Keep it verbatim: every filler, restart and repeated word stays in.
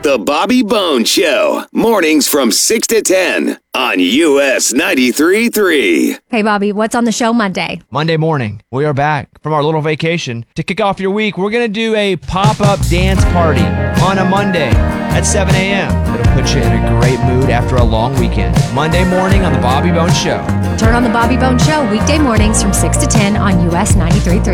The Bobby Bones Show. Mornings from six to ten on U S ninety-three point three. Hey, Bobby, what's on the show Monday? Monday morning, we are back from our little vacation. To kick off your week, we're going to do a pop-up dance party on a Monday at seven a.m. It'll put you in a great mood after a long weekend. Monday morning on The Bobby Bones Show. Turn on The Bobby Bones Show weekday mornings from six to ten on U S ninety-three point three.